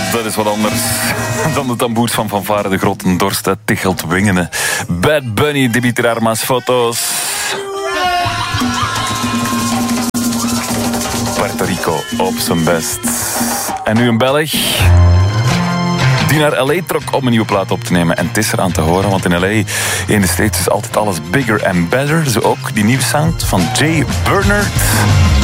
Dat is wat anders dan de tamboers van Fanfare de Grotten Dorst uit Tichelt-Wingene. Bad Bunny, Dimitri Armas, foto's. Puerto Rico op zijn best. En nu een Belg die naar L.A. trok om een nieuwe plaat op te nemen. En het is eraan te horen, want in L.A. in de States is altijd alles bigger and better. Zo ook die nieuwe sound van Jay Bernard.